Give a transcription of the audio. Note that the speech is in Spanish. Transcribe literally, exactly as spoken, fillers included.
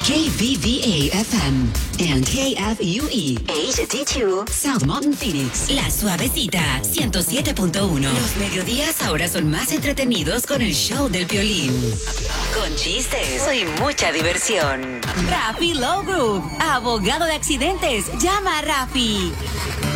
K V V A F M and K F U E H D two South Mountain Phoenix. La Suavecita ciento siete punto uno. Los mediodías ahora son más entretenidos con el show del Piolín. Con chistes y mucha diversión. Rafi Law Group, abogado de accidentes. Llama a Rafi.